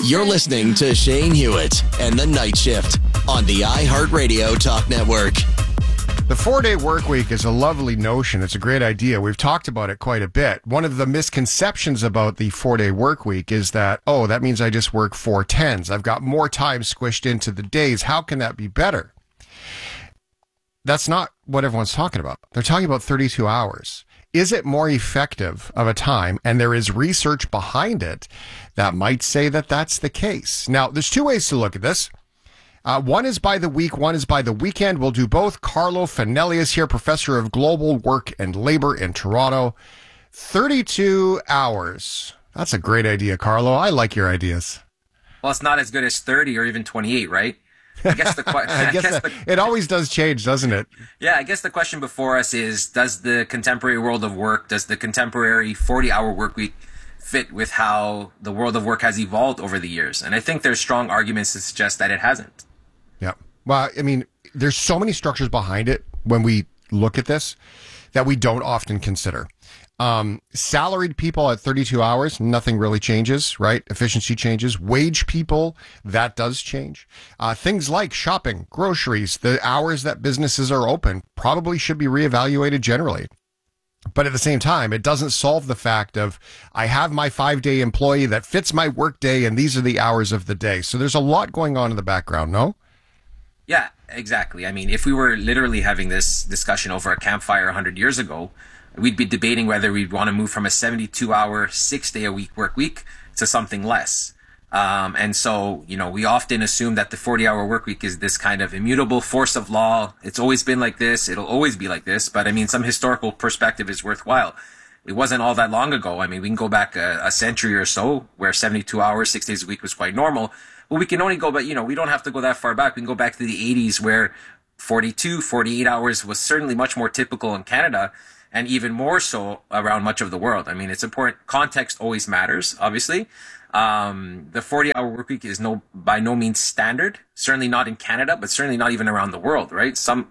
You're listening to Shane Hewitt and the Night Shift on the iHeartRadio Talk Network. The 4-day work week is a lovely notion. It's a great idea. We've talked about it quite a bit. One of the misconceptions about the 4-day work week is that, oh, that means I just work 4 tens. I've got more time squished into the days. How can that be better? That's not what everyone's talking about. They're talking about 32 hours. Is it more effective of a time? And there is research behind it that might say that that's the case. Now, there's two ways to look at this. One is by the week, one is by the weekend. We'll do both. Carlo Fanelli is here, professor of global work and labor in Toronto. 32 hours. That's a great idea, Carlo. I like your ideas. Well, it's not as good as 30 or even 28, right? I guess it always does change, doesn't it? Yeah, I guess the question before us is, does the contemporary world of work, does the contemporary 40-hour work week fit with how the world of work has evolved over the years? And I think there's strong arguments to suggest that it hasn't. Yeah. Well, I mean, there's so many structures behind it when we look at this that we don't often consider. Salaried people at 32 hours, nothing really changes, right? Efficiency changes. Wage people, that does change. Things like shopping, groceries, the hours that businesses are open probably should be reevaluated generally. But at the same time, it doesn't solve the fact of, I have my 5-day employee that fits my work day and these are the hours of the day. So there's a lot going on in the background, no? Yeah, exactly. I mean, if we were literally having this discussion over a campfire 100 years ago, we'd be debating whether we'd want to move from a 72-hour, 6-day-a-week work week to something less. And so, you know, we often assume that the 40-hour work week is this kind of immutable force of law. It's always been like this. It'll always be like this. But I mean, some historical perspective is worthwhile. It wasn't all that long ago. I mean, we can go back a century or so where 72 hours, 6 days a week was quite normal. But we can only go back, you know, we don't have to go that far back. We can go back to the 80s where 42, 48 hours was certainly much more typical in Canada, and even more so around much of the world. I mean, it's important. Context always matters, obviously. The 40-hour work week is by no means standard, certainly not in Canada, but certainly not even around the world, right? Somewhere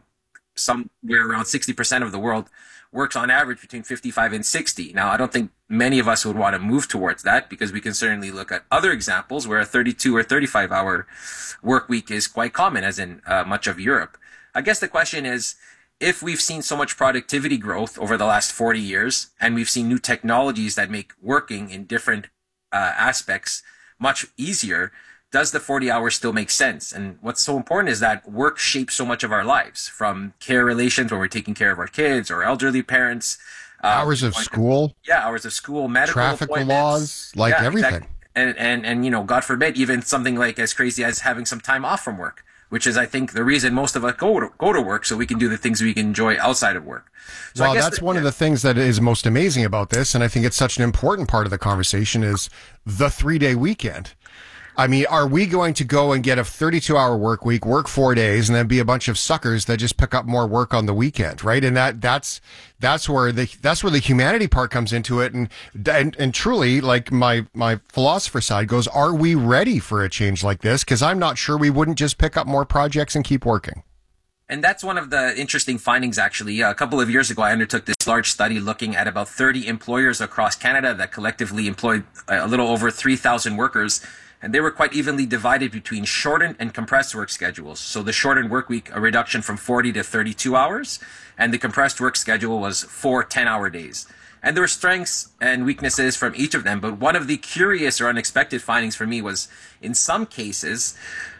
around 60% of the world works on average between 55 and 60. Now, I don't think many of us would want to move towards that, because we can certainly look at other examples where a 32 or 35-hour work week is quite common, as in much of Europe. I guess the question is, if we've seen so much productivity growth over the last 40 years, and we've seen new technologies that make working in different aspects much easier, does the 40 hours still make sense? And what's so important is that work shapes so much of our lives, from care relations when we're taking care of our kids or elderly parents. Hours of school. Yeah, hours of school, medical traffic appointments. laws, everything. Exactly. And, you know, God forbid, even something like as crazy as having some time off from work, which is, I think, the reason most of us go to work, so we can do the things we can enjoy outside of work. So well, that's one of the things that is most amazing about this, and I think it's such an important part of the conversation, is the 3-day weekend. I mean, are we going to go and get a 32-hour work week, work 4 days, and then be a bunch of suckers that just pick up more work on the weekend, right? And that's where the humanity part comes into it, and truly, like my philosopher side goes, are we ready for a change like this? Because I'm not sure we wouldn't just pick up more projects and keep working. And that's one of the interesting findings, actually. A couple of years ago, I undertook this large study looking at about 30 employers across Canada that collectively employed a little over 3,000 workers. And they were quite evenly divided between shortened and compressed work schedules. So the shortened work week, a reduction from 40 to 32 hours, and the compressed work schedule was 4 10-hour days. And there were strengths and weaknesses from each of them. But one of the curious or unexpected findings for me was, in some cases,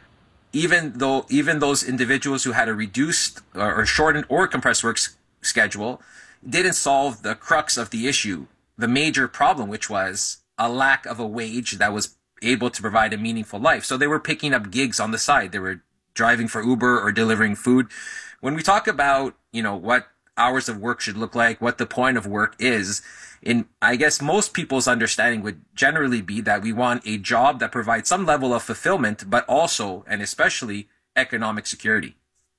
even those individuals who had a reduced or shortened or compressed work schedule didn't solve the crux of the issue, the major problem, which was a lack of a wage that was able to provide a meaningful life. So they were picking up gigs on the side. They were driving for Uber or delivering food. When we talk about, you know, what hours of work should look like, what the point of work is, I guess most people's understanding would generally be that we want a job that provides some level of fulfillment, but also, and especially, economic security.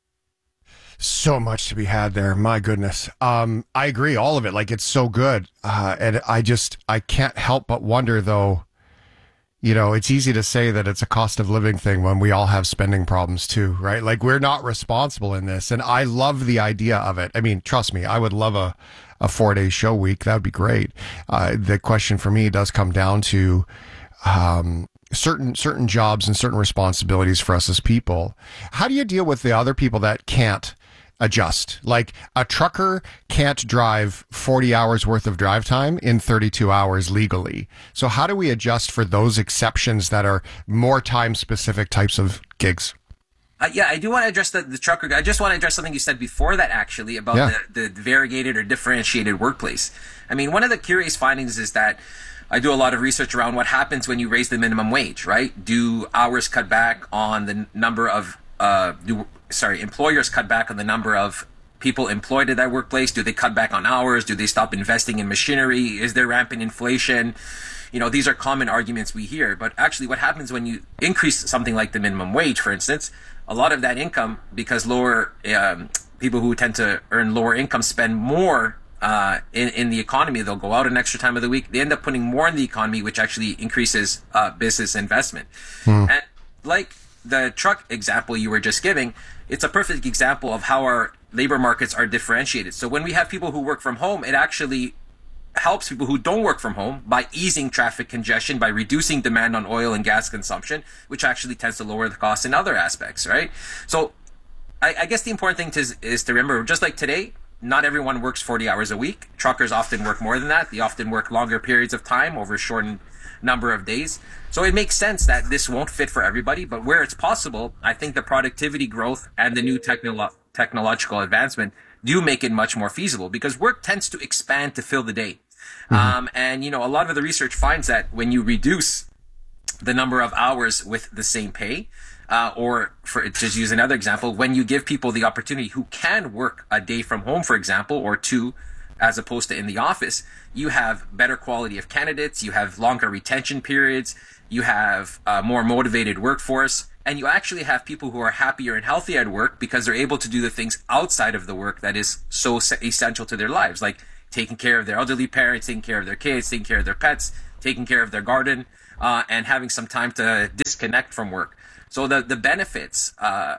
So much to be had there. My goodness. I agree. All of it. Like, it's so good. And I can't help but wonder, though, you know, it's easy to say that it's a cost of living thing when we all have spending problems too, right? Like, we're not responsible in this. And I love the idea of it. I mean, trust me, I would love a 4-day show week. That would be great. The question for me does come down to, certain jobs and certain responsibilities for us as people. How do you deal with the other people that can't adjust? Like a trucker can't drive 40 hours worth of drive time in 32 hours legally. So how do we adjust for those exceptions that are more time specific types of gigs? Yeah, I do want to address the trucker guy. I just want to address something you said before that, actually, about the variegated or differentiated workplace. I mean, one of the curious findings is that I do a lot of research around what happens when you raise the minimum wage, right? Do hours cut back on the number of, employers cut back on the number of people employed at that workplace? Do they cut back on hours? Do they stop investing in machinery? Is there rampant inflation? You know, these are common arguments we hear. But actually, what happens when you increase something like the minimum wage, for instance, a lot of that income, because lower people who tend to earn lower income spend more in the economy. They'll go out an extra time of the week. They end up putting more in the economy, which actually increases business investment. And like the truck example you were just giving, it's a perfect example of how our labor markets are differentiated. So when we have people who work from home, it actually helps people who don't work from home by easing traffic congestion, by reducing demand on oil and gas consumption, which actually tends to lower the cost in other aspects, right? So I guess the important thing is to remember, just like today, not everyone works 40 hours a week. Truckers often work more than that. They often work longer periods of time over a shortened number of days. So it makes sense that this won't fit for everybody, but where it's possible, I think the productivity growth and the new technological advancement do make it much more feasible, because work tends to expand to fill the day. And, you know, a lot of the research finds that when you reduce the number of hours with the same pay, or for to use another example, when you give people the opportunity who can work a day from home, for example, or two, as opposed to in the office, you have better quality of candidates, you have longer retention periods, you have a more motivated workforce, and you actually have people who are happier and healthier at work because they're able to do the things outside of the work that is so essential to their lives, like taking care of their elderly parents, taking care of their kids, taking care of their pets, taking care of their garden, and having some time to disconnect from work. So the benefits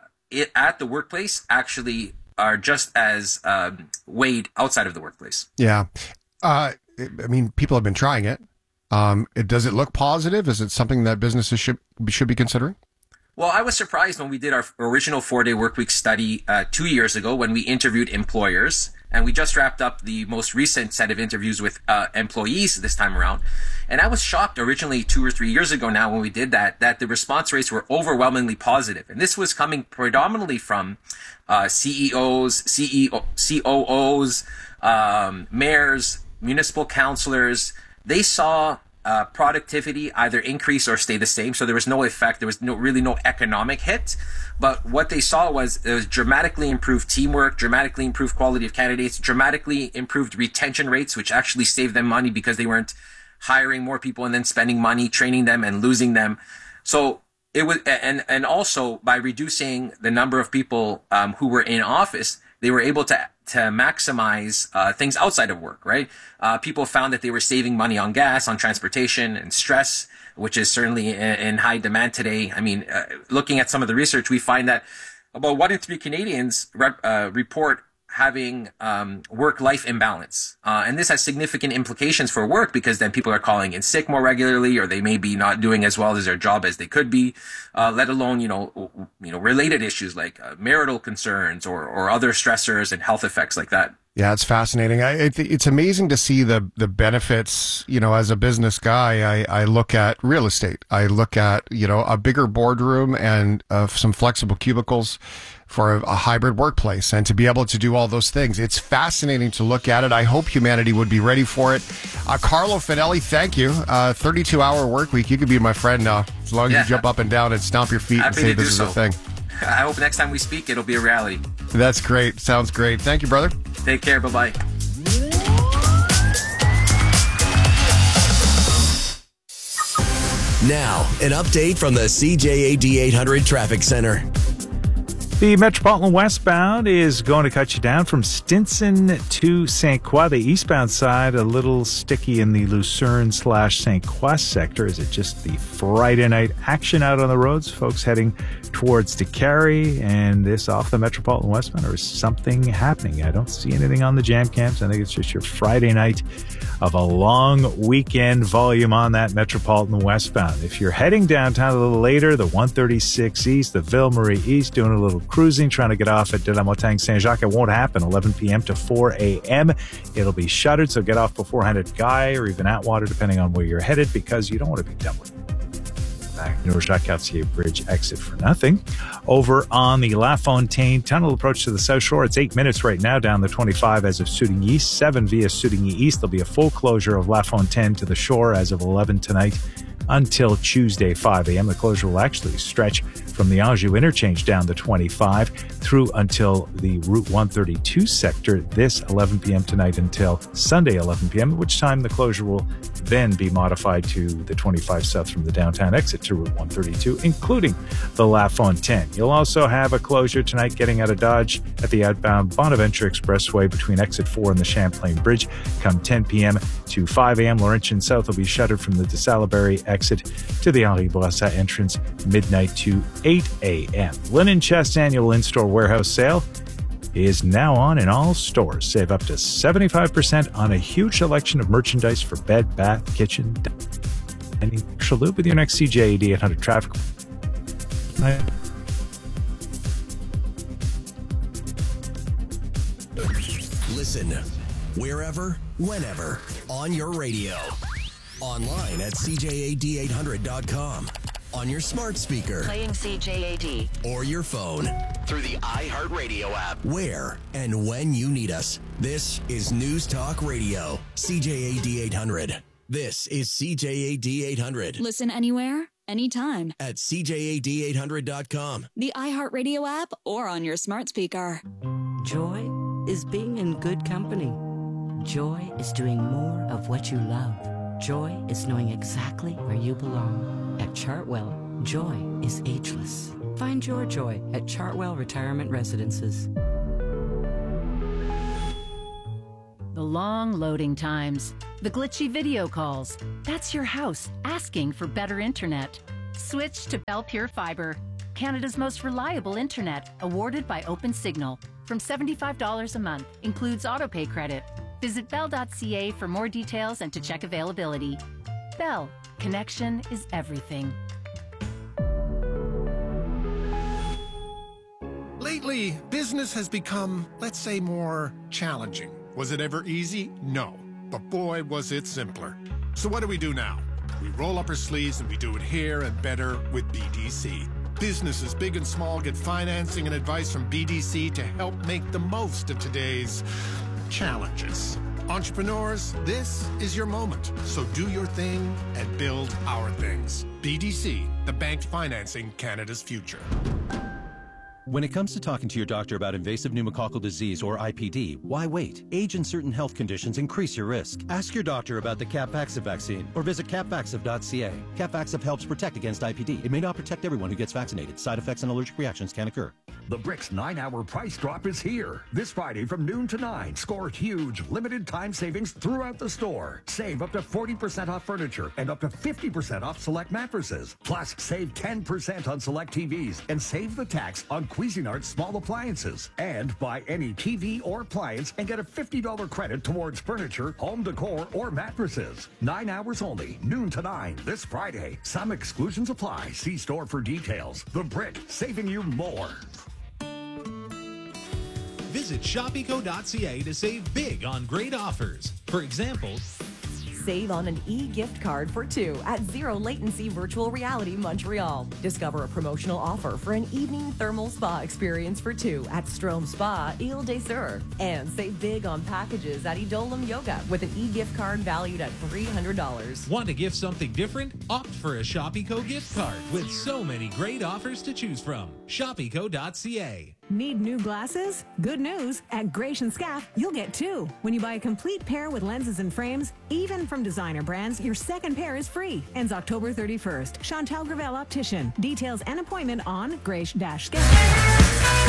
at the workplace actually are just as weighed outside of the workplace. Yeah. I mean, people have been trying it. Does it look positive? Is it something that businesses should be considering? Well, I was surprised when we did our original 4-day workweek study 2 years ago when we interviewed employers. And we just wrapped up the most recent set of interviews with employees this time around. And I was shocked originally 2 or 3 years ago now when we did that the response rates were overwhelmingly positive. And this was coming predominantly from CEOs, COOs, mayors, municipal councilors. They saw productivity either increase or stay the same. So there was no effect. There was really no economic hit. But what they saw was dramatically improved teamwork, dramatically improved quality of candidates, dramatically improved retention rates, which actually saved them money because they weren't hiring more people and then spending money, training them and losing them. So it was, and also by reducing the number of people who were in office, they were able to maximize things outside of work, right? People found that they were saving money on gas, on transportation, and stress, which is certainly in high demand today. I mean, looking at some of the research, we find that about 1 in 3 Canadians report having work-life imbalance. And this has significant implications for work because then people are calling in sick more regularly, or they may be not doing as well as their job as they could be, let alone, related issues like marital concerns or other stressors and health effects like that. Yeah, it's fascinating. It's amazing to see the benefits. As a business guy, I look at real estate. I look at, a bigger boardroom and some flexible cubicles for a hybrid workplace, and to be able to do all those things. It's fascinating to look at it. I hope humanity would be ready for it. Carlo Finelli, thank you. 32-hour work week. You could be my friend now, as long as you jump up and down and stomp your feet and say this is a thing. I hope next time we speak, it'll be a reality. That's great. Sounds great. Thank you, brother. Take care. Bye-bye. Now, an update from the CJAD 800 Traffic Center. The Metropolitan westbound is going to cut you down from Stinson to St. Croix. The eastbound side, a little sticky in the Lucerne/St. Croix sector. Is it just the Friday night action out on the roads? Folks heading towards DeCarry and this off the Metropolitan westbound, or is something happening? I don't see anything on the jam cams. I think it's just your Friday night of a long weekend volume on that Metropolitan westbound. If you're heading downtown a little later, the 136 East, the Ville-Marie East, doing a little cruising, trying to get off at De La Montagne Saint-Jacques. It won't happen. 11 p.m. to 4 a.m. It'll be shuttered, so get off beforehand at Guy or even Atwater, depending on where you're headed, because you don't want to be done with Jacques-Cartier Bridge exit for nothing. Over on the La Fontaine Tunnel approach to the South Shore, it's 8 minutes right now down the 25 as of Soudigny East, 7 via Soudigny East. There'll be a full closure of La Fontaine to the shore as of 11 tonight until Tuesday, 5 a.m. The closure will actually stretch from the Anjou interchange down the 25 through until the Route 132 sector this 11 p.m. tonight until Sunday 11 p.m., at which time the closure will then be modified to the 25 south from the downtown exit to Route 132, including the La Fontaine. You'll also have a closure tonight getting out of Dodge at the outbound Bonaventure Expressway between exit 4 and the Champlain Bridge. Come 10 p.m. to 5 a.m., Laurentian South will be shuttered from the de Salaberry exit to the Henri Bourassa entrance midnight to 8 a.m. Linen Chest annual in-store warehouse sale is now on in all stores. Save up to 75% on a huge selection of merchandise for bed, bath, kitchen, dining. Salute with your next CJAD 800 traffic. Listen wherever, whenever, on your radio. Online at CJAD800.com. On your smart speaker. Playing CJAD. Or your phone. Through the iHeartRadio app. Where and when you need us. This is News Talk Radio. CJAD 800. This is CJAD 800. Listen anywhere, anytime. At CJAD800.com. The iHeartRadio app or on your smart speaker. Joy is being in good company. Joy is doing more of what you love. Joy is knowing exactly where you belong. At Chartwell, joy is ageless. Find your joy at Chartwell Retirement Residences. The long loading times, the glitchy video calls. That's your house asking for better internet. Switch to Bell Pure Fiber, Canada's most reliable internet, awarded by OpenSignal. From $75 a month, includes autopay credit. Visit bell.ca for more details and to check availability. Bell, connection is everything. Lately, business has become, let's say, more challenging. Was it ever easy? No. But boy, was it simpler. So what do we do now? We roll up our sleeves and we do it here and better with BDC. Businesses big and small get financing and advice from BDC to help make the most of today's challenges. Entrepreneurs, this is your moment. So do your thing and build our things. BDC, the bank financing Canada's future. When it comes to talking to your doctor about invasive pneumococcal disease or IPD, why wait? Age and certain health conditions increase your risk. Ask your doctor about the Capvaxive vaccine or visit capvaxive.ca. Capvaxive helps protect against IPD. It may not protect everyone who gets vaccinated. Side effects and allergic reactions can occur. The Bricks 9-hour price drop is here. This Friday from noon to 9. Score huge limited time savings throughout the store. Save up to 40% off furniture and up to 50% off select mattresses. Plus, save 10% on select TVs and save the tax on Cuisinart's small appliances. And buy any TV or appliance and get a $50 credit towards furniture, home decor, or mattresses. 9 hours only, noon to 9 this Friday. Some exclusions apply. See store for details. The Brick, saving you more. Visit shopeco.ca to save big on great offers. For example, save on an e-gift card for 2 at Zero Latency Virtual Reality Montreal. Discover a promotional offer for an evening thermal spa experience for 2 at Strom Spa, Ile des Sœurs. And save big on packages at Idolum Yoga with an e-gift card valued at $300. Want to gift something different? Opt for a Shopeco gift card with so many great offers to choose from. Shopeco.ca. Need new glasses? Good news. At Gratian Scaff, you'll get 2. When you buy a complete pair with lenses and frames, even from designer brands, your second pair is free. Ends October 31st. Chantal Gravel Optician. Details and appointment on Grace-Scaff.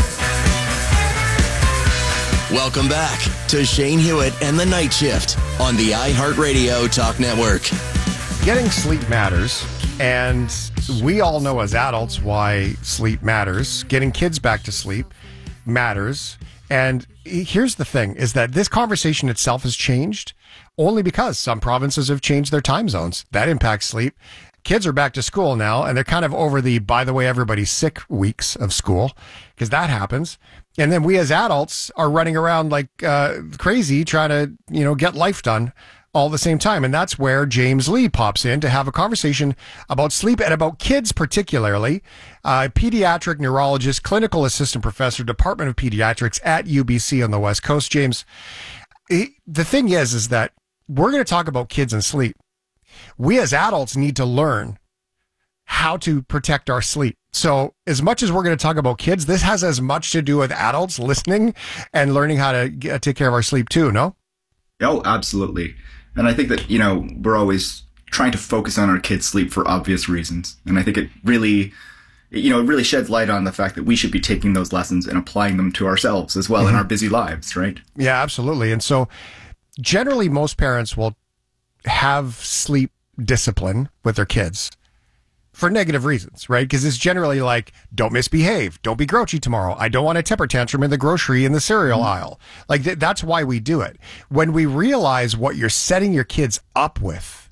Welcome back to Shane Hewitt and the Night Shift on the iHeartRadio Talk Network. Getting sleep matters, and we all know as adults why sleep matters. Getting kids back to sleep matters. And here's the thing, is that this conversation itself has changed only because some provinces have changed their time zones. That impacts sleep. Kids are back to school now, and they're kind of over the, by the way, everybody's sick weeks of school, because that happens. And then we as adults are running around like crazy trying to, get life done all at the same time. And that's where James Lee pops in to have a conversation about sleep and about kids particularly. Pediatric neurologist, clinical assistant professor, Department of Pediatrics at UBC on the West Coast. James, the thing is that we're going to talk about kids and sleep. We as adults need to learn how to protect our sleep. So as much as we're going to talk about kids, this has as much to do with adults listening and learning how to take care of our sleep too, no? Oh, absolutely. And I think that, we're always trying to focus on our kids' sleep for obvious reasons. And I think it really sheds light on the fact that we should be taking those lessons and applying them to ourselves as well in our busy lives, right? Yeah, absolutely. And so generally most parents will have sleep discipline with their kids for negative reasons, right? Because it's generally like, don't misbehave. Don't be grouchy tomorrow. I don't want a temper tantrum in the cereal aisle. Like that's why we do it. When we realize what you're setting your kids up with,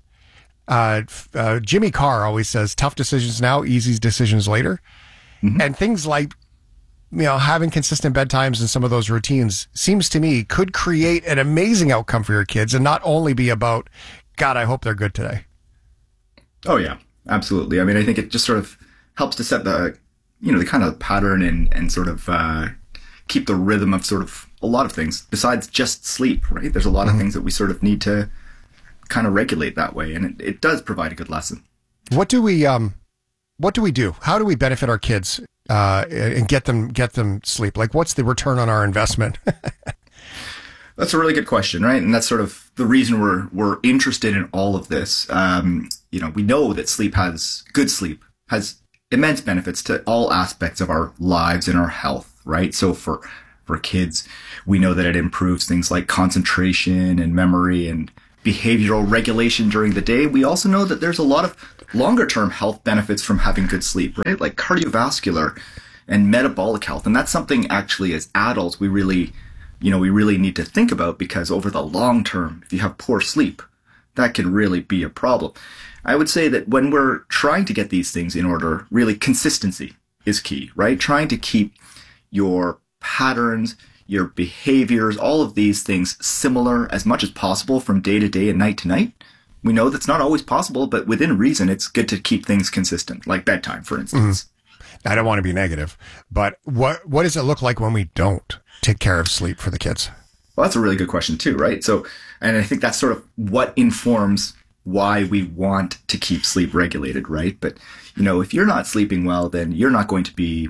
Jimmy Carr always says, tough decisions now, easy decisions later. And things like, having consistent bedtimes and some of those routines seems to me could create an amazing outcome for your kids and not only be about, God, I hope they're good today. Oh, yeah. Absolutely. I mean, I think it just sort of helps to set the kind of pattern and sort of keep the rhythm of sort of a lot of things besides just sleep, right? There's a lot of things that we sort of need to kind of regulate that way. And it does provide a good lesson. What do we do? How do we benefit our kids and get them sleep? Like, what's the return on our investment? That's a really good question, right? And that's sort of the reason we're interested in all of this. We know that good sleep has immense benefits to all aspects of our lives and our health, right? So for kids, we know that it improves things like concentration and memory and behavioral regulation during the day. We also know that there's a lot of longer term health benefits from having good sleep, right? Like cardiovascular and metabolic health. And that's something actually as adults, we really need to think about, because over the long term, if you have poor sleep, that can really be a problem. I would say that when we're trying to get these things in order, really consistency is key, right? Trying to keep your patterns, your behaviors, all of these things similar as much as possible from day to day and night to night. We know that's not always possible, but within reason, it's good to keep things consistent, like bedtime, for instance. I don't want to be negative, but what does it look like when we don't take care of sleep for the kids? Well, that's a really good question too, right? So, and I think that's sort of what informs why we want to keep sleep regulated, right? But, if you're not sleeping well, then you're not going to be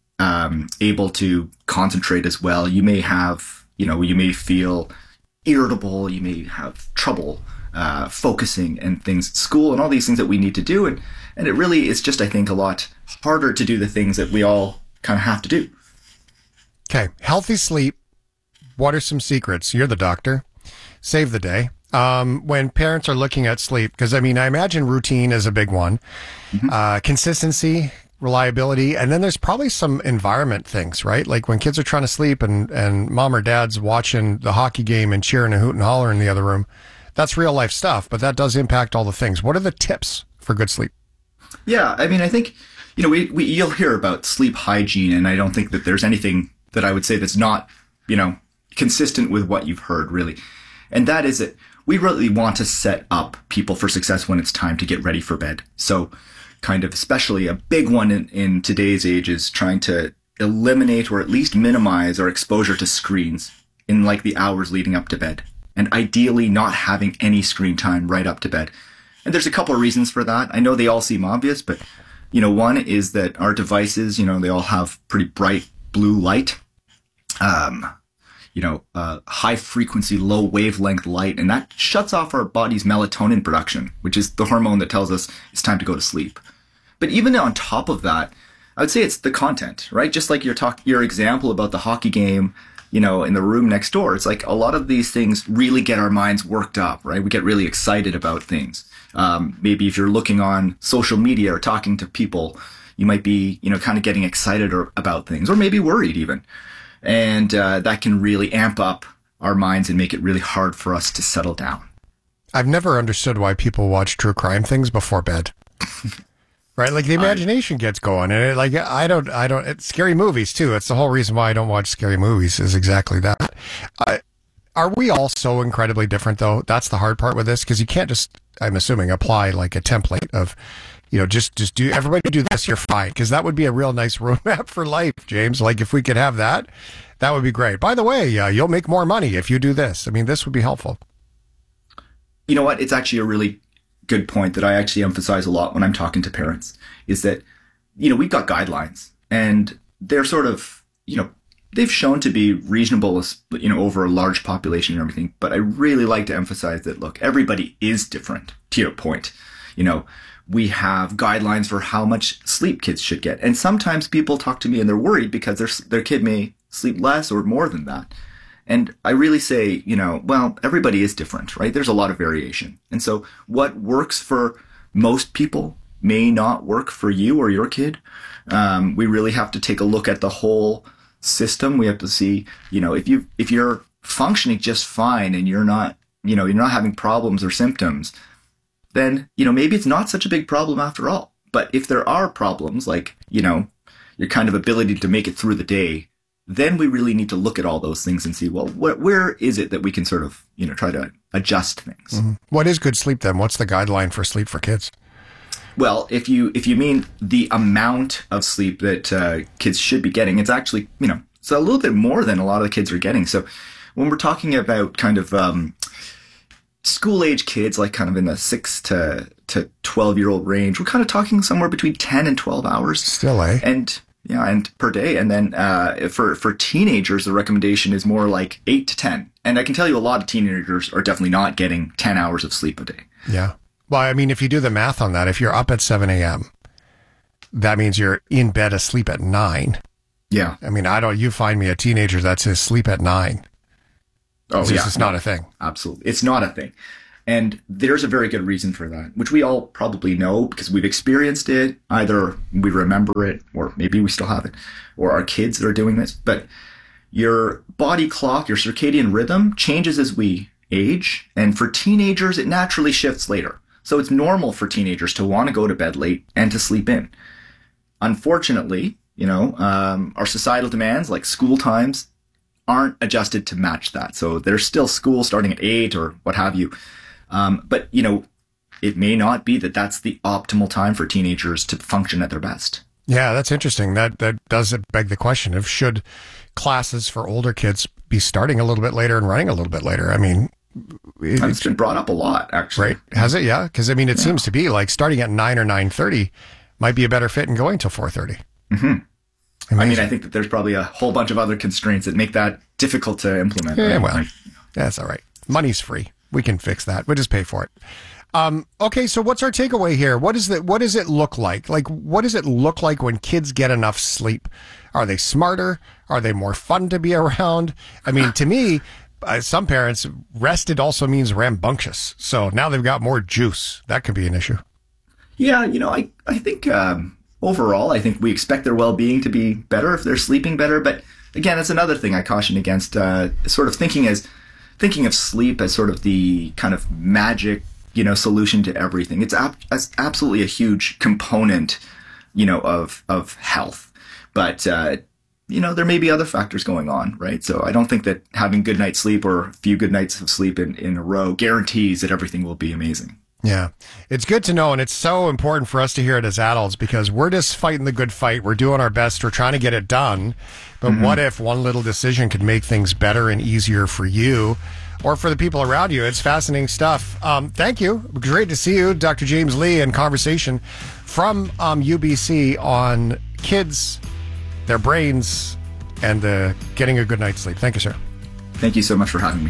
able to concentrate as well. You may have, you may feel irritable. You may have trouble focusing and things at school and all these things that we need to do. And it really is just, I think, a lot harder to do the things that we all kind of have to do. Okay. Healthy sleep. What are some secrets? You're the doctor. Save the day. When parents are looking at sleep, because I imagine routine is a big one. Consistency, reliability, and then there's probably some environment things, right? Like when kids are trying to sleep and mom or dad's watching the hockey game and cheering and hooting and hollering in the other room. That's real life stuff, but that does impact all the things. What are the tips for good sleep? Yeah, I think, you'll hear about sleep hygiene, and I don't think that there's anything that I would say that's not, consistent with what you've heard, really. And that is that we really want to set up people for success when it's time to get ready for bed. So kind of especially a big one in today's age is trying to eliminate or at least minimize our exposure to screens in like the hours leading up to bed. And ideally not having any screen time right up to bed. And there's a couple of reasons for that. I know they all seem obvious, but, one is that our devices, they all have pretty bright blue light. High frequency, low wavelength light, and that shuts off our body's melatonin production, which is the hormone that tells us it's time to go to sleep. But even on top of that, I would say it's the content, right? Just like your example about the hockey game, you know, in the room next door. It's like a lot of these things really get our minds worked up, right? We get really excited about things. Maybe if you're looking on social media or talking to people, you might be, you know, kind of getting excited about things, or maybe worried even. And that can really amp up our minds and make it really hard for us to settle down. I've never understood why people watch true crime things before bed. Right? Like the imagination gets going, and it's scary movies too. It's the whole reason why I don't watch scary movies is exactly that. Are we all so incredibly different though? That's the hard part with this, because you can't just, I'm assuming, apply like a template of, you know, just do, everybody do this, you're fine. Because that would be a real nice roadmap for life, James. Like if we could have that, that would be great. By the way, you'll make more money if you do this. I mean, this would be helpful. You know what? It's actually a really good point that I actually emphasize a lot when I'm talking to parents, is that, you know, we've got guidelines and they're sort of, you know, they've shown to be reasonable, you know, over a large population and everything. But I really like to emphasize that, look, everybody is different, to your point. You know, we have guidelines for how much sleep kids should get. And sometimes people talk to me and they're worried because their kid may sleep less or more than that. And I really say, you know, well, everybody is different, right? There's a lot of variation. And so what works for most people may not work for you or your kid. We really have to take a look at the whole system. We have to see, you know, if you're functioning just fine and you're not having problems or symptoms, then, you know, maybe it's not such a big problem after all. But if there are problems, like, you know, your kind of ability to make it through the day, then we really need to look at all those things and see, well, where is it that we can sort of, you know, try to adjust things. Mm-hmm. What is good sleep then? What's the guideline for sleep for kids? Well, if you mean the amount of sleep that kids should be getting, it's actually, you know, it's a little bit more than a lot of the kids are getting. So when we're talking about kind of school age kids, like kind of in the 6 to 12-year-old range, we're kind of talking somewhere between 10 and 12 hours. Still, eh? And per day. And then for teenagers, the recommendation is more like 8 to 10. And I can tell you a lot of teenagers are definitely not getting 10 hours of sleep a day. Yeah. Well, I mean, if you do the math on that, if you're up at 7 a.m., that means you're in bed asleep at 9. Yeah. I mean, you find me a teenager that's asleep at 9. Oh, yeah. It's not a thing. Absolutely. It's not a thing. And there's a very good reason for that, which we all probably know because we've experienced it. Either we remember it, or maybe we still have it, or our kids are doing this. But your body clock, your circadian rhythm changes as we age. And for teenagers, it naturally shifts later. So it's normal for teenagers to want to go to bed late and to sleep in. Unfortunately, you know, our societal demands like school times aren't adjusted to match that. So there's still school starting at 8 or what have you. But, you know, it may not be that that's the optimal time for teenagers to function at their best. Yeah, that's interesting. That does beg the question of should classes for older kids be starting a little bit later and running a little bit later? I mean, it's been brought up a lot, actually. Right. Has it? Yeah. Because, I mean, it seems to be like starting at 9 or 9:30 might be a better fit than going till 4:30. Mm-hmm. I mean, I think that there's probably a whole bunch of other constraints that make that difficult to implement. Yeah, right? well, that's all right. Money's free. We can fix that. We'll just pay for it. Okay, so what's our takeaway here? What does it look like? Like, what does it look like when kids get enough sleep? Are they smarter? Are they more fun to be around? I mean, to me, some parents, rested also means rambunctious. So now they've got more juice. That could be an issue. Yeah, you know, I think overall, I think we expect their well-being to be better if they're sleeping better. But again, that's another thing I caution against, sort of thinking of sleep as sort of the kind of magic, you know, solution to everything. It's absolutely a huge component, you know, of health. But, you know, there may be other factors going on, right? So I don't think that having good night's sleep or a few good nights of sleep in a row guarantees that everything will be amazing. Yeah, it's good to know, and it's so important for us to hear it as adults because we're just fighting the good fight. We're doing our best. We're trying to get it done. But what if one little decision could make things better and easier for you or for the people around you? It's fascinating stuff. Thank you. Great to see you, Dr. James Lee, in conversation from UBC on kids, their brains, and getting a good night's sleep. Thank you, sir. Thank you so much for having me.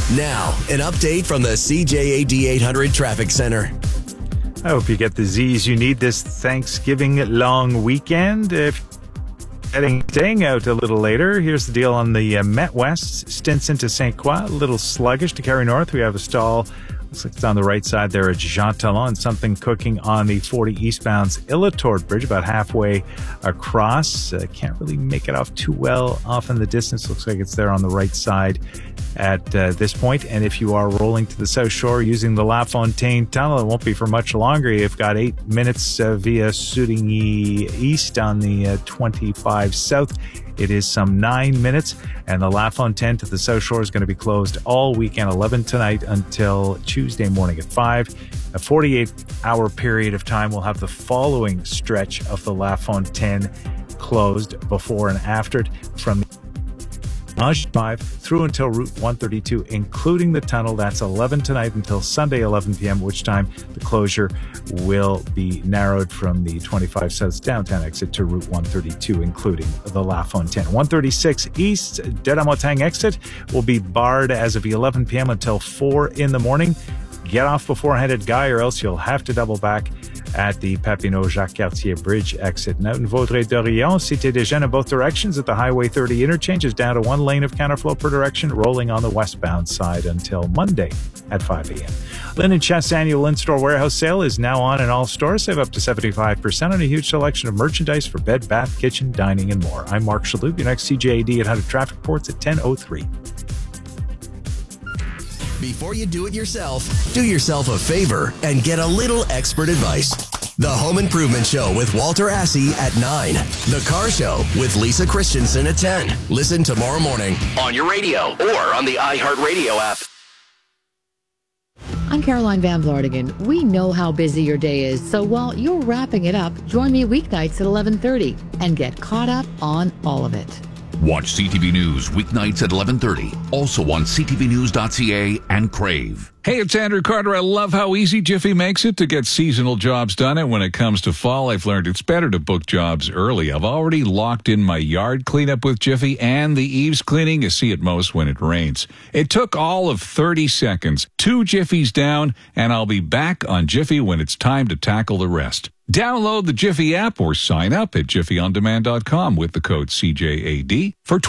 Now, an update from the CJAD 800 Traffic Center. I hope you get the Z's you need this Thanksgiving long weekend. If staying out a little later, here's the deal on the Met West, Stinson to St. Croix, a little sluggish to Carry North. We have a stall. Looks like it's on the right side there at Jean Talon. Something cooking on the 40 eastbound's Illatort Bridge, about halfway across. Can't really make it off too well off in the distance. Looks like it's there on the right side at this point. And if you are rolling to the South Shore using the La Fontaine Tunnel, it won't be for much longer. You've got 8 minutes via Soudigny East on the 25 South. It is some 9 minutes, and the La Fontaine to the South Shore is going to be closed all weekend, 11 tonight until Tuesday morning at 5. A 48-hour period of time will have the following stretch of the La Fontaine closed before and after it, from 5 through until Route 132, including the tunnel. That's 11 tonight until Sunday 11 p.m., which time the closure will be narrowed from the 25 South downtown exit to Route 132, including the La Fontaine. 136 East Deramotang exit will be barred as of 11 p.m. until 4 in the morning. Get off beforehand at Guy, or else you'll have to double back at the Papineau-Jacques-Cartier Bridge exit. Now in Vaudreuil-Dorion, Cité des Jeunes in both directions at the Highway 30 interchange is down to 1 lane of counterflow per direction, rolling on the westbound side until Monday at 5 a.m. Linen Chest's annual in-store warehouse sale is now on in all stores. Save up to 75% on a huge selection of merchandise for bed, bath, kitchen, dining, and more. I'm Mark Shalhoub. Your next CJAD 800 traffic reports at 10:03. Before you do it yourself, do yourself a favor and get a little expert advice. The Home Improvement Show with Walter Assey at 9. The Car Show with Lisa Christensen at 10. Listen tomorrow morning on your radio or on the iHeartRadio app. I'm Caroline Van Vlartigan. We know how busy your day is, so while you're wrapping it up, join me weeknights at 11:30 and get caught up on all of it. Watch CTV News weeknights at 11:30. Also on ctvnews.ca and Crave. Hey, it's Andrew Carter. I love how easy Jiffy makes it to get seasonal jobs done. And when it comes to fall, I've learned it's better to book jobs early. I've already locked in my yard cleanup with Jiffy and the eaves cleaning you see at most when it rains. It took all of 30 seconds. 2 Jiffies down, and I'll be back on Jiffy when it's time to tackle the rest. Download the Jiffy app or sign up at jiffyondemand.com with the code CJAD for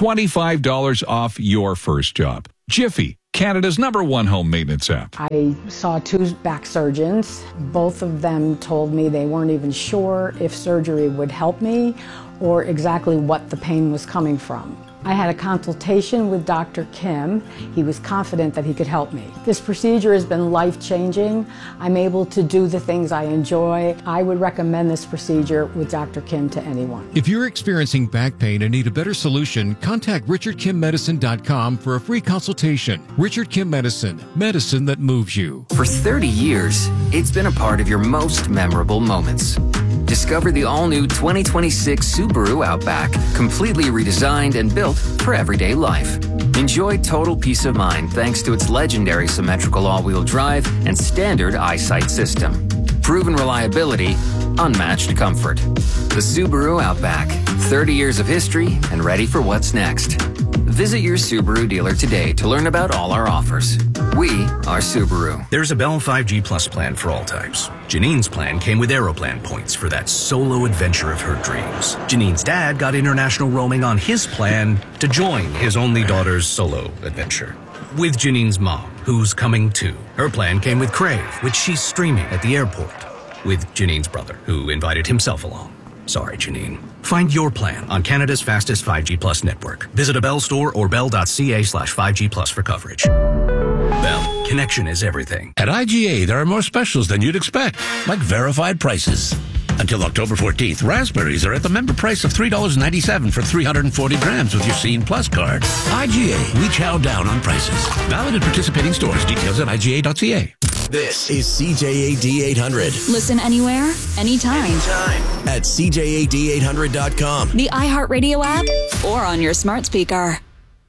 $25 off your first job. Jiffy, Canada's #1 home maintenance app. I saw 2 back surgeons. Both of them told me they weren't even sure if surgery would help me or exactly what the pain was coming from. I had a consultation with Dr. Kim. He was confident that he could help me. This procedure has been life-changing. I'm able to do the things I enjoy. I would recommend this procedure with Dr. Kim to anyone. If you're experiencing back pain and need a better solution, contact RichardKimMedicine.com for a free consultation. Richard Kim Medicine, medicine that moves you. For 30 years, it's been a part of your most memorable moments. Discover the all-new 2026 Subaru Outback, completely redesigned and built for everyday life. Enjoy total peace of mind thanks to its legendary symmetrical all-wheel drive and standard eyesight system. Proven reliability, unmatched comfort. The Subaru Outback, 30 years of history and ready for what's next. Visit your Subaru dealer today to learn about all our offers. We are Subaru. There's a Bell 5G Plus plan for all types. Janine's plan came with Aeroplan points for that solo adventure of her dreams. Janine's dad got international roaming on his plan to join his only daughter's solo adventure. With Janine's mom, who's coming too. Her plan came with Crave, which she's streaming at the airport. With Janine's brother, who invited himself along. Sorry, Janine. Find your plan on Canada's fastest 5G Plus network. Visit a Bell store or bell.ca/5G Plus for coverage. Bell, connection is everything. At IGA, there are more specials than you'd expect, like verified prices. Until October 14th, raspberries are at the member price of $3.97 for 340 grams with your Scene Plus card. IGA, we chow down on prices. Valid at participating stores. Details at IGA.ca. This is CJAD 800. Listen anywhere, anytime. At CJAD800.com. The iHeartRadio app or on your smart speaker.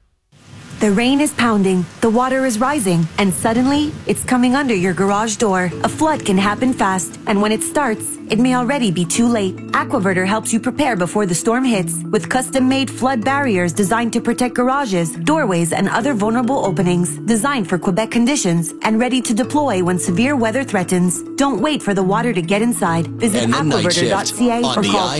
The rain is pounding, the water is rising, and suddenly it's coming under your garage door. A flood can happen fast, and when it starts, it may already be too late. Aquaverter helps you prepare before the storm hits with custom-made flood barriers designed to protect garages, doorways, and other vulnerable openings. Designed for Quebec conditions and ready to deploy when severe weather threatens. Don't wait for the water to get inside. Visit aquaverter.ca or call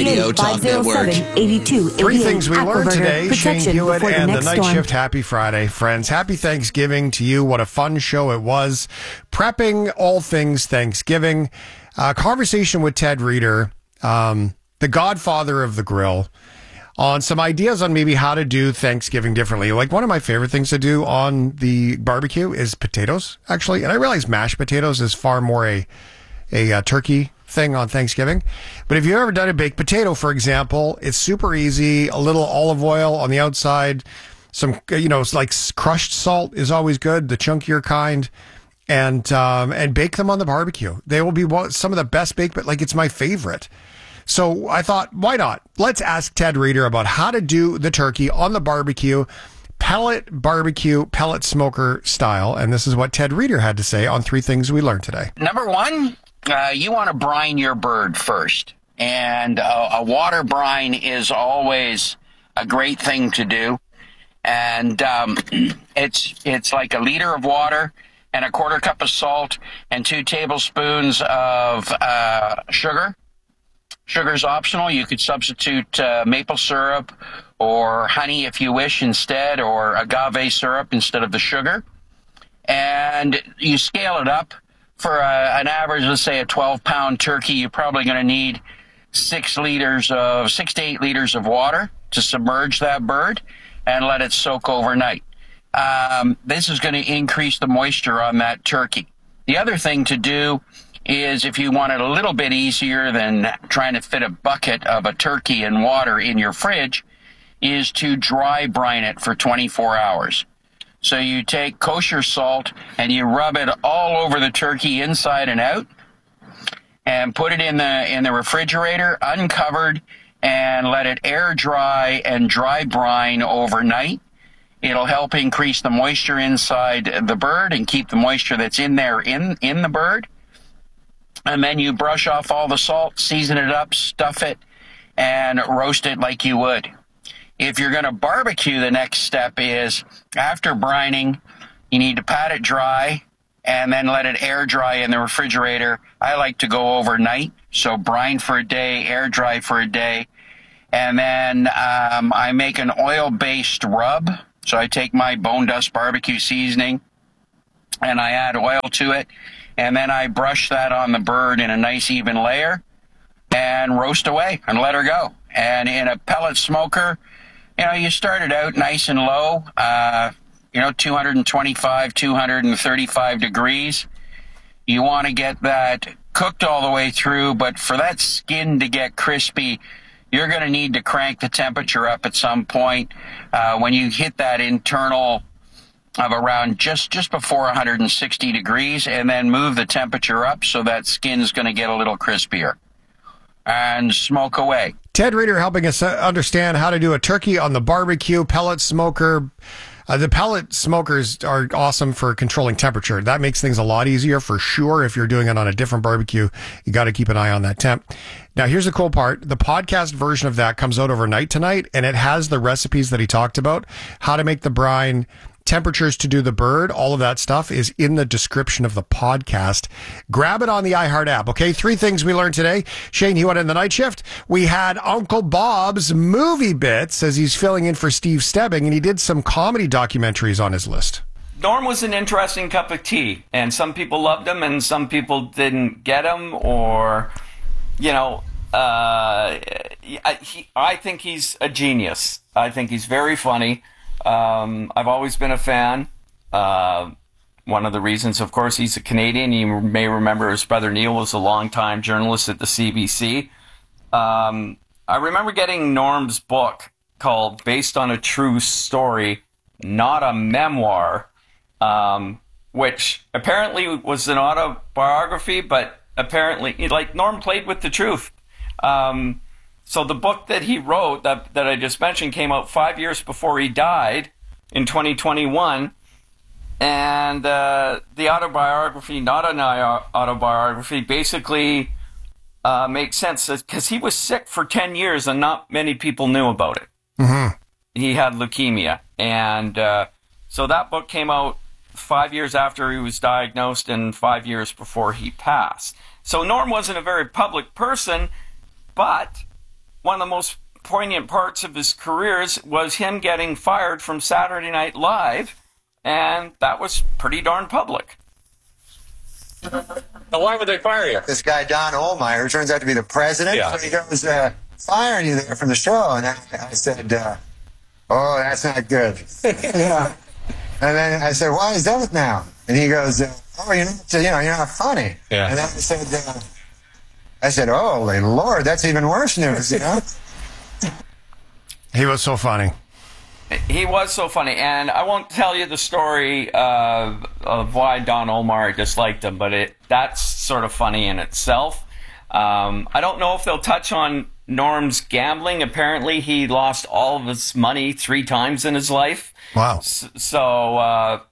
438-507-8288. Three things we learned today. Shane Protection Hewitt before the and the next Night storm. Shift. Happy Friday, friends. Happy Thanksgiving to you. What a fun show it was. Prepping all things Thanksgiving. Conversation with Ted Reeder, the godfather of the grill, on some ideas on maybe how to do Thanksgiving differently. Like, one of my favorite things to do on the barbecue is potatoes, actually. And I realize mashed potatoes is far more a turkey thing on Thanksgiving. But if you've ever done a baked potato, for example, it's super easy. A little olive oil on the outside, some, it's like crushed salt is always good, the chunkier kind, and bake them on the barbecue. They will be some of the best baked, but it's my favorite. So I thought, why not? Let's ask Ted Reeder about how to do the turkey on the barbecue, pellet smoker style. And this is what Ted Reeder had to say on three things we learned today. Number one, you want to brine your bird first. And a water brine is always a great thing to do. And it's like a liter of water and a quarter cup of salt and 2 tablespoons of sugar. Sugar's optional. You could substitute maple syrup or honey if you wish instead, or agave syrup instead of the sugar. And you scale it up. For an average, let's say a 12-pound turkey, you're probably going to need 6 to 8 liters of water to submerge that bird and let it soak overnight. This is going to increase the moisture on that turkey. The other thing to do is, if you want it a little bit easier than trying to fit a bucket of a turkey and water in your fridge, is to dry brine it for 24 hours. So you take kosher salt and you rub it all over the turkey inside and out, and put it in the refrigerator uncovered, and let it air dry and dry brine overnight. It'll help increase the moisture inside the bird and keep the moisture that's in there in the bird. And then you brush off all the salt, season it up, stuff it, and roast it like you would. If you're going to barbecue, the next step is, after brining, you need to pat it dry and then let it air dry in the refrigerator. I like to go overnight, so brine for a day, air dry for a day. And then I make an oil-based rub. So I take my Bone Dust barbecue seasoning and I add oil to it. And then I brush that on the bird in a nice even layer and roast away and let her go. And in a pellet smoker, you start it out nice and low, 225, 235 degrees. You want to get that cooked all the way through, but for that skin to get crispy, you're going to need to crank the temperature up at some point when you hit that internal of around just before 160 degrees, and then move the temperature up so that skin's going to get a little crispier. And smoke away. Ted Reeder helping us understand how to do a turkey on the barbecue pellet smoker. The pellet smokers are awesome for controlling temperature. That makes things a lot easier for sure. If you're doing it on a different barbecue, you got to keep an eye on that temp. Now, here's the cool part. The podcast version of that comes out overnight tonight, and it has the recipes that he talked about, how to make the brine, temperatures to do the bird, all of that stuff is in the description of the podcast. Grab it on the iHeart app, okay? 3 things we learned today. Shane Hewitt in the Night Shift. We had Uncle Bob's movie bits as he's filling in for Steve Stebbing, and he did some comedy documentaries on his list. Norm was an interesting cup of tea, and some people loved him and some people didn't get him, or, I think he's a genius. I think he's very funny. I've always been a fan. One of the reasons, of course, he's a Canadian. You may remember his brother Neil was a longtime journalist at the CBC. I remember getting Norm's book called Based on a True Story, Not a Memoir, which apparently was an autobiography, but apparently, Norm played with the truth. So the book that he wrote, that I just mentioned, came out 5 years before he died in 2021. And the autobiography, not an autobiography, basically makes sense because he was sick for 10 years and not many people knew about it. Mm-hmm. He had leukemia. And so that book came out 5 years after he was diagnosed and 5 years before he passed. So Norm wasn't a very public person, but one of the most poignant parts of his careers was him getting fired from Saturday Night Live, and that was pretty darn public. Now, why would they fire you? This guy, Don Ohlmeyer, turns out to be the president. Yeah. So he goes, firing you there from the show. And I said, oh, that's not good. Yeah. And then I said, why is that now? And he goes, oh, you're not funny. Yeah. And then I said, oh, Lord, that's even worse news, He was so funny. He was so funny, and I won't tell you the story of why Don Ohlmeyer disliked him, but that's sort of funny in itself. I don't know if they'll touch on Norm's gambling. Apparently, he lost all of his money 3 times in his life. Wow. So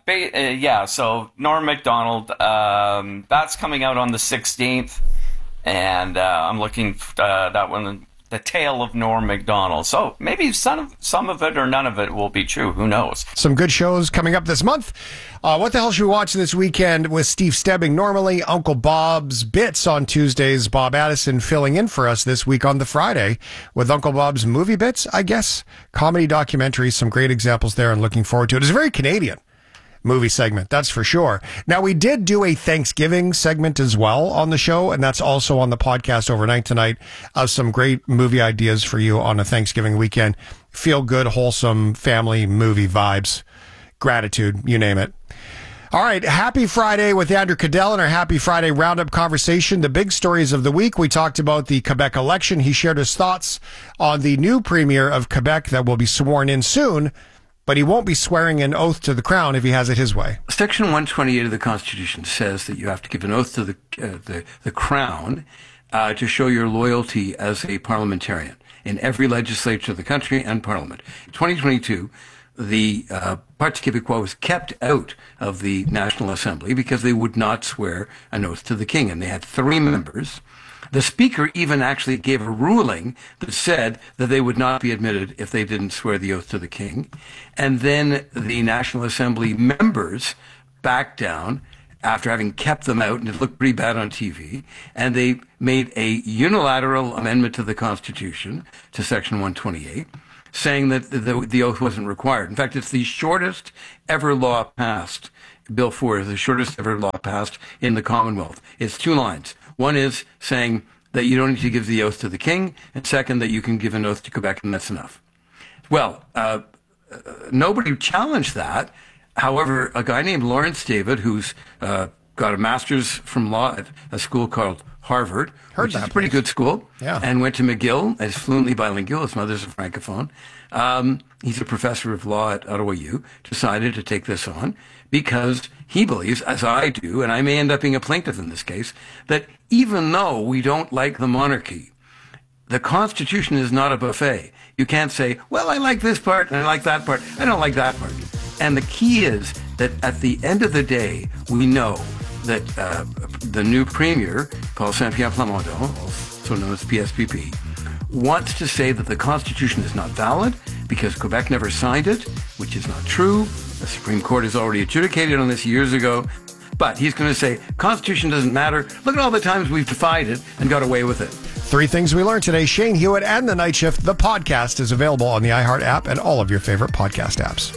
Norm Macdonald, that's coming out on the 16th, and I'm looking that one. The Tale of Norm Macdonald. So maybe some of it or none of it will be true. Who knows? Some good shows coming up this month. What the hell should we watch this weekend with Steve Stebbing? Normally, Uncle Bob's Bits on Tuesdays. Bob Addison filling in for us this week on the Friday with Uncle Bob's Movie Bits, I guess. Comedy documentaries, some great examples there, and looking forward to it. It's very Canadian movie segment, that's for sure. Now, we did do a Thanksgiving segment as well on the show, and that's also on the podcast overnight tonight of some great movie ideas for you on a Thanksgiving weekend. Feel good, wholesome family movie vibes, gratitude, you name it. All right, happy Friday with Andrew Cadell and our Happy Friday Roundup conversation. The big stories of the week. We talked about the Quebec election. He shared his thoughts on the new premier of Quebec that will be sworn in soon, but he won't be swearing an oath to the crown if he has it his way. Section 128 of the Constitution says that you have to give an oath to the crown to show your loyalty as a parliamentarian in every legislature of the country and parliament. In 2022, the Parti Québécois was kept out of the National Assembly because they would not swear an oath to the king, and they had 3 members. The Speaker even actually gave a ruling that said that they would not be admitted if they didn't swear the oath to the king. And then the National Assembly members backed down after having kept them out, and it looked pretty bad on TV. And they made a unilateral amendment to the Constitution, to Section 128, saying that the oath wasn't required. In fact, it's the shortest ever law passed. Bill 4 is the shortest ever law passed in the Commonwealth. It's 2 lines. One is saying that you don't need to give the oath to the king, and second, that you can give an oath to Quebec, and that's enough. Well, nobody challenged that. However, a guy named Lawrence David, who's got a master's from law at a school called Harvard, which is a pretty good school, and went to McGill as fluently bilingual. His mother's a francophone. He's a professor of law at Ottawa U, decided to take this on because he believes, as I do, and I may end up being a plaintiff in this case, that even though we don't like the monarchy, the Constitution is not a buffet. You can't say, well, I like this part and I like that part. I don't like that part. And the key is that at the end of the day, we know that the new premier, Paul Saint-Pierre Plamondon, also known as PSPP, wants to say that the Constitution is not valid because Quebec never signed it, which is not true. The Supreme Court has already adjudicated on this years ago. But he's going to say, Constitution doesn't matter. Look at all the times we've defied it and got away with it. 3 things we learned today. Shane Hewitt and The Night Shift. The podcast is available on the iHeart app and all of your favorite podcast apps.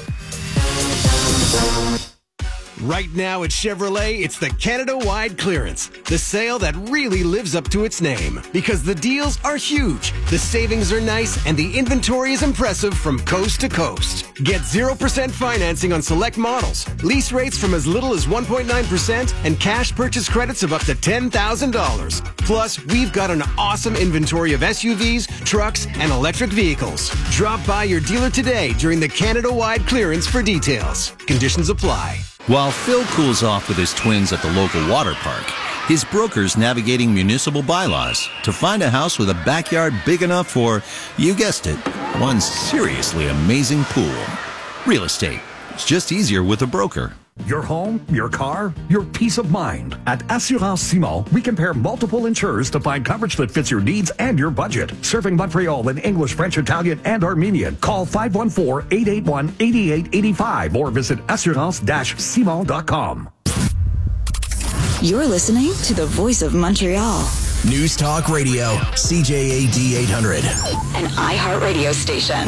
Right now at Chevrolet, it's the Canada-wide clearance. The sale that really lives up to its name. Because the deals are huge, the savings are nice, and the inventory is impressive from coast to coast. Get 0% financing on select models, lease rates from as little as 1.9%, and cash purchase credits of up to $10,000. Plus, we've got an awesome inventory of SUVs, trucks, and electric vehicles. Drop by your dealer today during the Canada-wide clearance for details. Conditions apply. While Phil cools off with his twins at the local water park, his broker's navigating municipal bylaws to find a house with a backyard big enough for, you guessed it, one seriously amazing pool. Real estate. It's just easier with a broker. Your home, your car, your peace of mind. At Assurance Simon, we compare multiple insurers to find coverage that fits your needs and your budget. Serving Montreal in English, French, Italian, and Armenian. Call 514-881-8885 or visit assurance-simon.com. You're listening to the voice of Montreal. News Talk Radio, CJAD 800. An iHeartRadio station.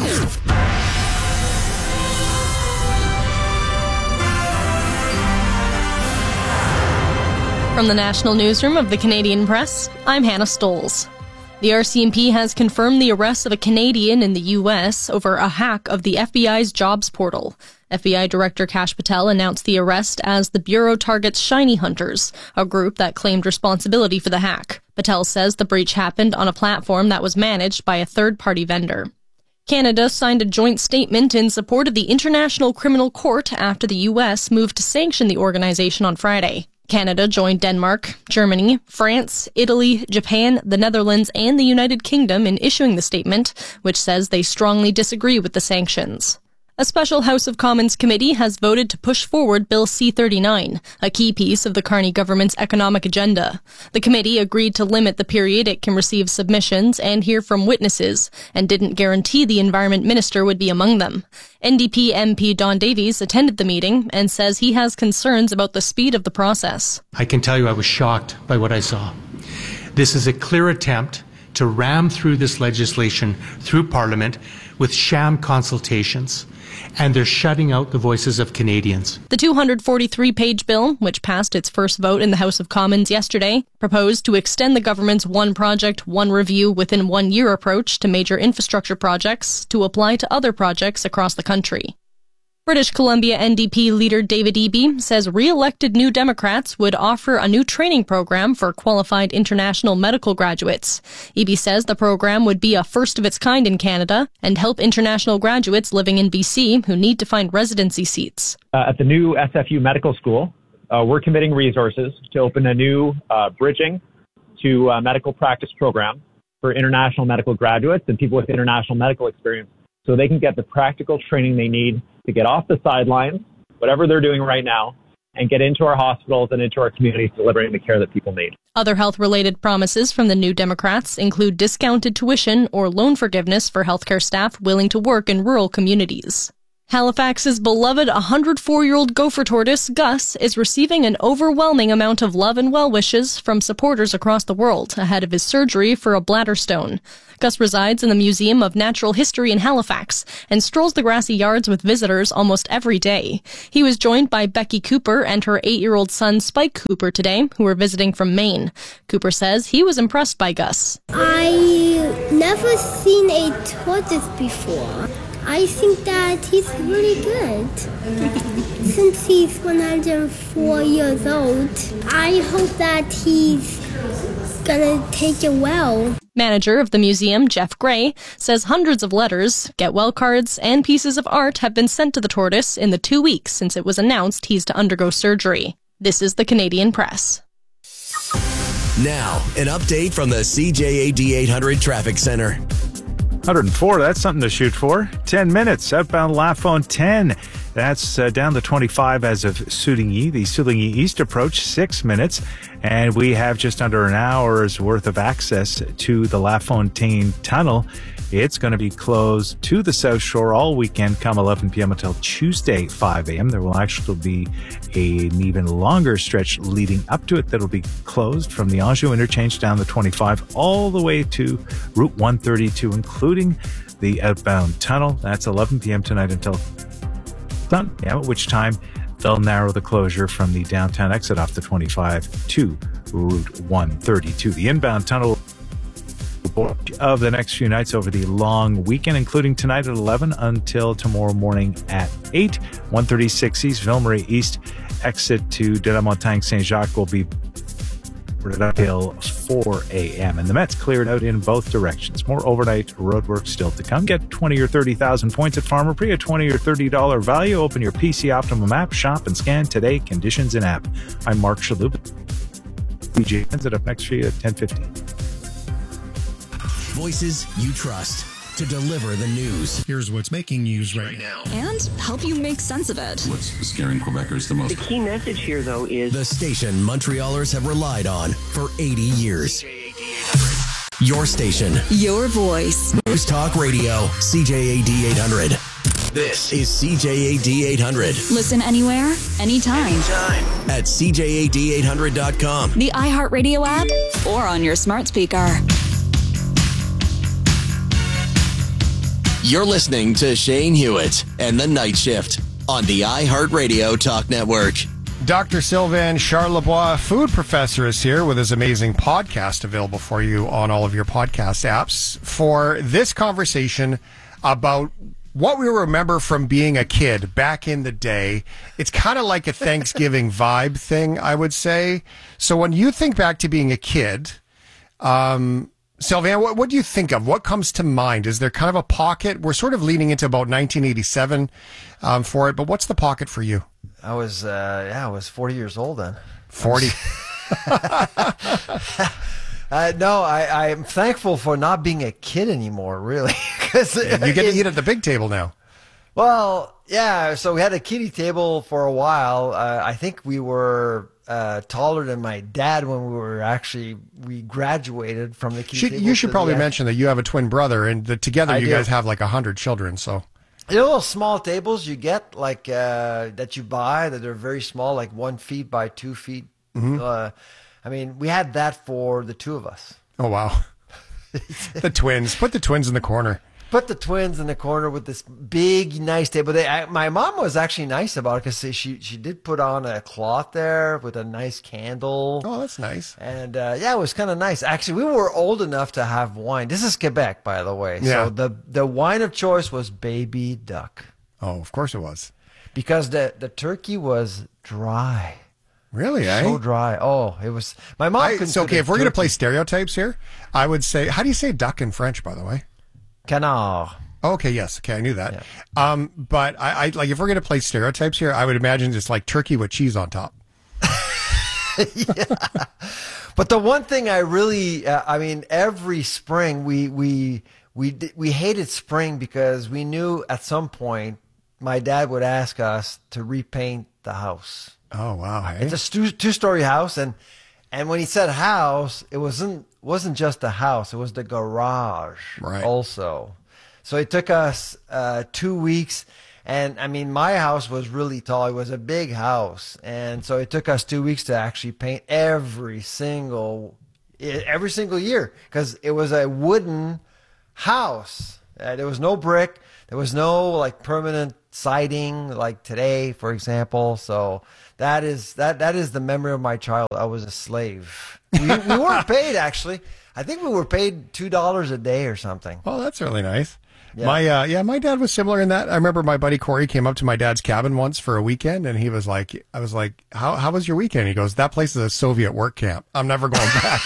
From the National Newsroom of the Canadian Press, I'm Hannah Stoles. The RCMP has confirmed the arrest of a Canadian in the U.S. over a hack of the FBI's jobs portal. FBI Director Kash Patel announced the arrest as the Bureau targets Shiny Hunters, a group that claimed responsibility for the hack. Patel says the breach happened on a platform that was managed by a third-party vendor. Canada signed a joint statement in support of the International Criminal Court after the U.S. moved to sanction the organization on Friday. Canada joined Denmark, Germany, France, Italy, Japan, the Netherlands, and the United Kingdom in issuing the statement, which says they strongly disagree with the sanctions. A special House of Commons committee has voted to push forward Bill C-39, a key piece of the Carney government's economic agenda. The committee agreed to limit the period it can receive submissions and hear from witnesses, and didn't guarantee the Environment Minister would be among them. NDP MP Don Davies attended the meeting and says he has concerns about the speed of the process. I can tell you I was shocked by what I saw. This is a clear attempt to ram through this legislation through Parliament with sham consultations, and they're shutting out the voices of Canadians. The 243-page bill, which passed its first vote in the House of Commons yesterday, proposed to extend the government's one project, one review within 1 year approach to major infrastructure projects to apply to other projects across the country. British Columbia NDP leader David Eby says re-elected New Democrats would offer a new training program for qualified international medical graduates. Eby says the program would be a first of its kind in Canada and help international graduates living in BC who need to find residency seats. At the new SFU Medical School, we're committing resources to open a new bridging to medical practice program for international medical graduates and people with international medical experience, so they can get the practical training they need to get off the sidelines, whatever they're doing right now, and get into our hospitals and into our communities delivering the care that people need. Other health-related promises from the New Democrats include discounted tuition or loan forgiveness for healthcare staff willing to work in rural communities. Halifax's beloved 104-year-old gopher tortoise, Gus, is receiving an overwhelming amount of love and well wishes from supporters across the world ahead of his surgery for a bladder stone. Gus resides in the Museum of Natural History in Halifax and strolls the grassy yards with visitors almost every day. He was joined by Becky Cooper and her 8-year-old son Spike Cooper today, who were visiting from Maine. Cooper says he was impressed by Gus. I never seen a tortoise before. I think that he's really good. Since he's 104 years old, I hope that he's gonna take it well. Manager of the museum, Jeff Gray, says hundreds of letters, get well cards, and pieces of art have been sent to the tortoise in the 2 weeks since it was announced he's to undergo surgery. This is the Canadian Press. Now, an update from the CJAD 800 Traffic Center. 104, that's something to shoot for. 10 minutes, outbound Lafontaine. That's down the 25 as of Souligny. The Souligny East approach, 6 minutes. And we have just under an hour's worth of access to the Lafontaine Tunnel. It's going to be closed to the South Shore all weekend come 11 p.m. until Tuesday, 5 a.m. There will actually be an even longer stretch leading up to it that will be closed from the Anjou interchange down the 25 all the way to Route 132, including the outbound tunnel. That's 11 p.m. tonight until done, at which time they'll narrow the closure from the downtown exit off the 25 to Route 132. The inbound tunnel of the next few nights over the long weekend, including tonight at 11 until tomorrow morning at 8. 136 East, Ville-Marie East, exit to De La Montagne Saint-Jacques will be until 4 a.m. And the Mets cleared out in both directions. More overnight roadwork still to come. Get 20 or 30,000 points at Farmer Pre, a $20 or $30 value. Open your PC Optimum app, shop and scan today. Conditions in app. I'm Mark Shalhoub. DJ ends it up next for you at 10:50. Voices you trust. to deliver the news. Here's what's making news right now. And help you make sense of it. What's scaring Quebecers the most? The key message here, though, is the station Montrealers have relied on for 80 years. Your station. Your voice. News Talk Radio, CJAD 800. This is CJAD 800. Listen anywhere, anytime. At CJAD800.com. The iHeartRadio app or on your smart speaker. You're listening to Shane Hewitt and the Night Shift on the iHeartRadio Talk Network. Dr. Sylvain Charlebois, food professor, is here with his amazing podcast available for you on all of your podcast apps for this conversation about what we remember from being a kid back in the day. It's kind of like a Thanksgiving vibe thing, I would say. So when you think back to being a kid, Sylvain, what do you think of? What comes to mind? Is there kind of a pocket? We're sort of leaning into about 1987 for it, but what's the pocket for you? I was 40 years old then. 40. No, I'm thankful for not being a kid anymore, really. Cause you get to eat at the big table now. Well, yeah, so we had a kiddie table for a while. I think we were taller than my dad when we graduated from the kiddie table. You should probably mention that you have a twin brother, and that together you guys have like 100 children, so... You know, little small tables you get, like that you buy, that are very small, like 1 feet by 2 feet. Mm-hmm. I mean, we had that for the two of us. Oh, wow. The twins. Put the twins in the corner. Put the twins in the corner with this big, nice table. My mom was actually nice about it because she did put on a cloth there with a nice candle. Oh, that's nice. And yeah, it was kind of nice. Actually, we were old enough to have wine. This is Quebec, by the way. Yeah. So the wine of choice was Baby Duck. Oh, of course it was. Because the turkey was dry. Really, So dry. Oh, it was. My mom couldn't. So, okay, if we're going to play stereotypes here, I would say, how do you say duck in French, by the way? Canard. Oh, okay, yes. Okay, I knew that. Yeah. But I like, if we're going to play stereotypes here, I would imagine just like turkey with cheese on top. Yeah. But the one thing I really, I mean, every spring we hated spring because we knew at some point my dad would ask us to repaint the house. Oh, wow. Hey? It's a two-story house, and when he said house, it wasn't just the house; it was the garage also. So it took us 2 weeks, and I mean, my house was really tall; it was a big house, and so it took us 2 weeks to actually paint every single year because it was a wooden house. There was no brick. There was no like permanent siding like today, for example. So that is the memory of my child. I was a slave. We weren't paid, actually. I think we were paid $2 a day or something. Oh, that's really nice. Yeah. My dad was similar in that. I remember my buddy Corey came up to my dad's cabin once for a weekend, and he was like, I was like, how was your weekend? He goes, that place is a Soviet work camp. I'm never going back.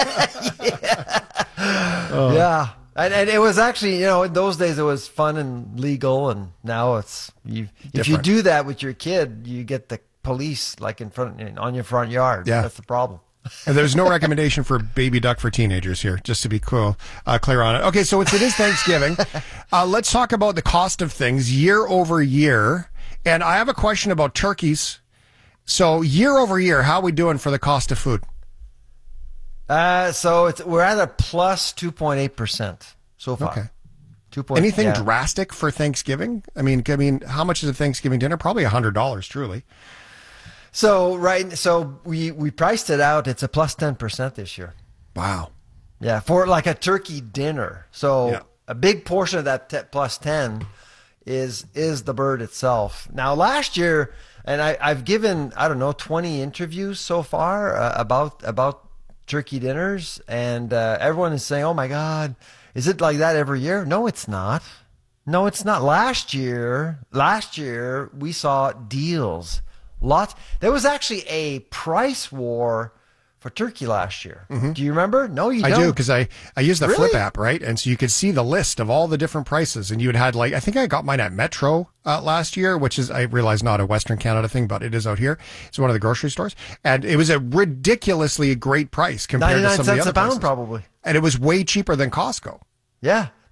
Yeah. And it was actually, you know, in those days it was fun and legal, and now it's if you do that with your kid, you get the police like on your front yard. Yeah. That's the problem. And there's no recommendation for Baby Duck for teenagers here, just to be clear on it. Okay, so it is Thanksgiving. Let's talk about the cost of things year over year. And I have a question about turkeys. So year over year, how are we doing for the cost of food? So we're at a plus 2.8% so far. Okay. 2. Anything drastic for Thanksgiving? I mean, how much is a Thanksgiving dinner? Probably $100, truly. So we priced it out. It's a plus 10% this year. Wow. Yeah, for like a turkey dinner. So a big portion of that plus 10 is the bird itself. Now last year, and I've given 20 interviews so far about turkey dinners, and everyone is saying, "Oh my God, is it like that every year?" No, it's not. No, it's not. Last year we saw deals. Lots. There was actually a price war for turkey last year. Mm-hmm. Do you remember? No, you don't. I do, because I used the Flip app, right? And so you could see the list of all the different prices, and you had I think I got mine at Metro last year, which is, I realize, not a Western Canada thing, but it is out here. It's one of the grocery stores, and it was a ridiculously great price compared to some of the other 99 cents a pound, places. probably. And it was way cheaper than Costco. Yeah.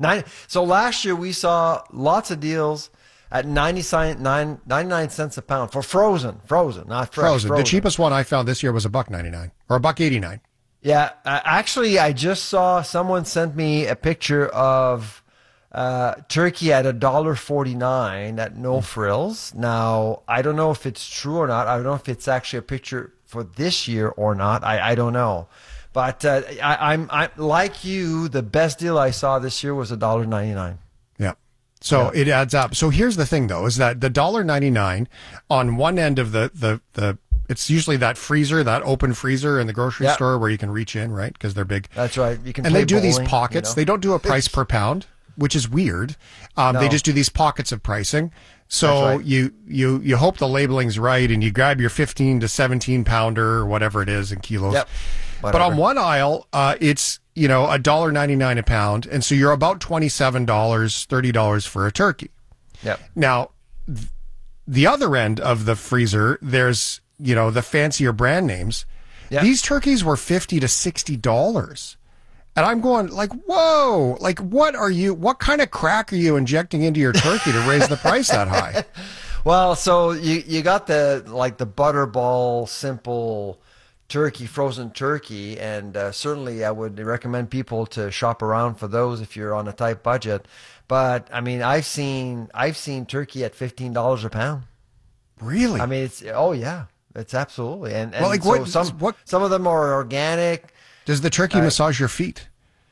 So last year we saw lots of deals at 99 cents a pound for frozen, not fresh. Frozen. The cheapest one I found this year was $1.99 or $1.89. Yeah, actually, I just saw someone sent me a picture of turkey at $1.49 at No Frills. Now, I don't know if it's true or not. I don't know if it's actually a picture for this year or not. I don't know. But I'm like you. The best deal I saw this year was $1.99. Yeah. So it adds up. So here's the thing, though, is that the $1.99 on one end of the it's usually that freezer, that open freezer in the grocery store where you can reach in, right? Because they're big. That's right. You can. And they do bowling, these pockets. They don't do a price per pound, which is weird. They just do these pockets of pricing. So right. you hope the labeling's right, and you grab your 15 to 17 pounder or whatever it is in kilos. Yep. But on one aisle, it's $1.99 a pound, and so you're about $27, $30 for a turkey. Yep. Now, the other end of the freezer, there's the fancier brand names. Yep. These turkeys were $50 to $60. And I'm going like, whoa, like what kind of crack are you injecting into your turkey to raise the price that high? Well, so you got the Butterball simple turkey, frozen turkey, and certainly I would recommend people to shop around for those if you're on a tight budget. But I mean, I've seen turkey at $15 a pound. Really? I mean, it's absolutely. And well, like so some of them are organic. Does the turkey massage your feet?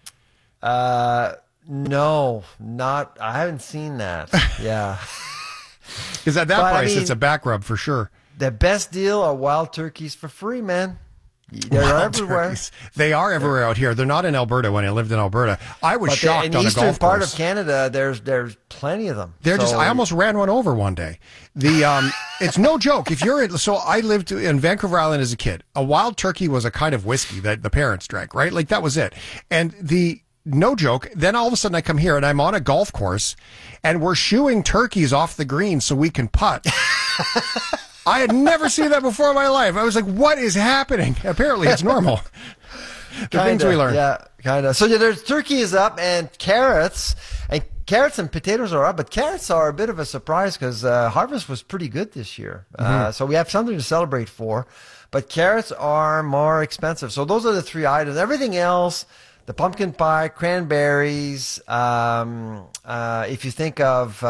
No, not. I haven't seen that. Yeah, because at that price, it's a back rub for sure. The best deal are wild turkeys for free, man. They're everywhere. Turkeys. They are everywhere out here. They're not in Alberta. When I lived in Alberta, I was shocked on a golf course. In the eastern part of Canada, there's plenty of them. I almost ran one over one day. It's no joke. If you're so I lived in Vancouver Island as a kid. A wild turkey was a kind of whiskey that the parents drank, right? Like that was it. And no joke. Then all of a sudden I come here and I'm on a golf course and we're shooing turkeys off the green so we can putt. I had never seen that before in my life. I was like, what is happening? Apparently it's normal. The things we learn. Yeah, kind of. So there's turkey is up and carrots and potatoes are up, but carrots are a bit of a surprise because harvest was pretty good this year. So we have something to celebrate for, but carrots are more expensive. So those are the three items. Everything else, the pumpkin pie, cranberries, if you think of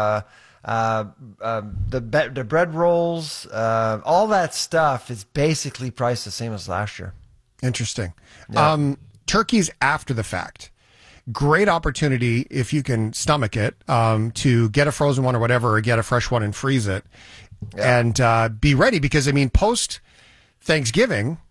the bread rolls, all that stuff is basically priced the same as last year. Interesting. Yeah. Turkeys after the fact. Great opportunity if you can stomach it to get a frozen one or whatever, or get a fresh one and freeze it, and be ready because I mean post Thanksgiving